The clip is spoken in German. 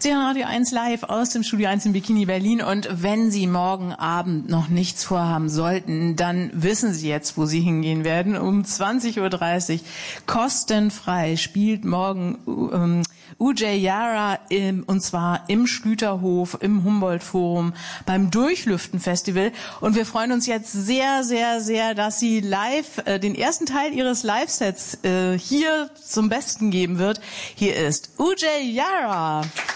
Sie hören Radio 1 live aus dem Studio 1 in Bikini Berlin. Und wenn Sie morgen Abend noch nichts vorhaben sollten, dann wissen Sie jetzt, wo Sie hingehen werden. Um 20:30 Uhr kostenfrei spielt morgen Ujay Yara und zwar im Schlüterhof, im Humboldt-Forum, beim Durchlüften-Festival. Und wir freuen uns jetzt sehr, sehr, sehr, dass sie live den ersten Teil ihres Live-Sets hier zum Besten geben wird. Hier ist Ujay Yara.